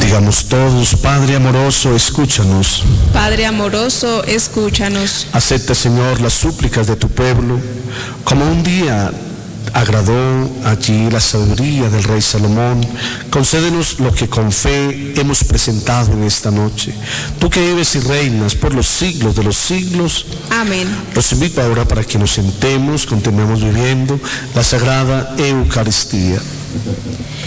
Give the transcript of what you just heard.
Digamos todos: Padre amoroso, escúchanos. Padre amoroso, escúchanos. Acepta, Señor, las súplicas de tu pueblo, como un día agradó allí la sabiduría del rey Salomón. Concédenos lo que con fe hemos presentado en esta noche. Tú que vives y reinas por los siglos de los siglos. Amén. Los invito ahora para que nos sentemos, continuemos viviendo la Sagrada Eucaristía.